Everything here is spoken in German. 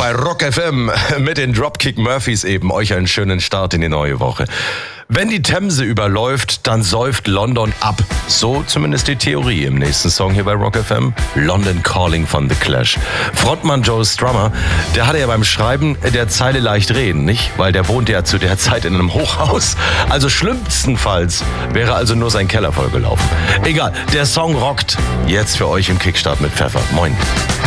bei Rock FM mit den Dropkick Murphys eben. Euch einen schönen Start in die neue Woche. Wenn die Themse überläuft, dann säuft London ab. So zumindest die Theorie im nächsten Song hier bei Rock FM. London Calling von The Clash. Frontmann Joe Strummer, der hatte ja beim Schreiben der Zeile leicht reden, nicht? Weil der wohnte ja zu der Zeit in einem Hochhaus. Also schlimmstenfalls wäre also nur sein Keller vollgelaufen. Egal, der Song rockt. Jetzt für euch im Kickstart mit Pfeffer. Moin.